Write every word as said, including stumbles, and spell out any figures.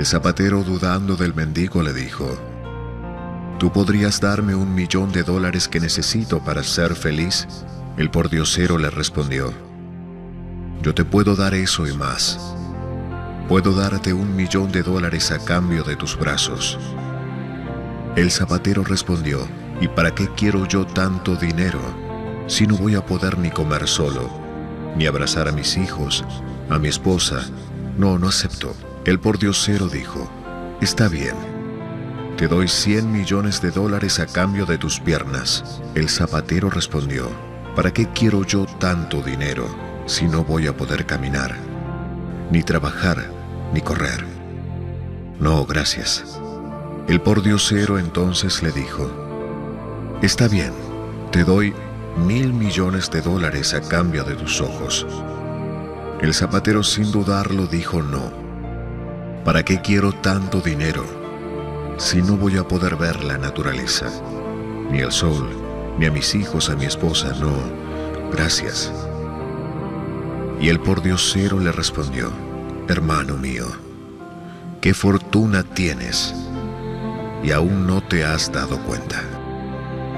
El zapatero, dudando del mendigo, le dijo: ¿Tú podrías darme un millón de dólares que necesito para ser feliz? El pordiosero le respondió: Yo te puedo dar eso y más. Puedo darte un millón de dólares a cambio de tus brazos. El zapatero respondió: ¿Y para qué quiero yo tanto dinero si no voy a poder ni comer solo, ni abrazar a mis hijos, a mi esposa? No, no acepto. El pordiosero dijo: Está bien, te doy cien millones de dólares a cambio de tus piernas. El zapatero respondió: ¿Para qué quiero yo tanto dinero si no voy a poder caminar, ni trabajar, ni correr? No, gracias. El pordiosero entonces le dijo: Está bien, te doy mil millones de dólares a cambio de tus ojos. El zapatero, sin dudarlo, dijo: No. ¿Para qué quiero tanto dinero si no voy a poder ver la naturaleza, ni el sol, ni a mis hijos, a mi esposa? No, gracias. Y el pordiosero le respondió: Hermano mío, qué fortuna tienes, y aún no te has dado cuenta.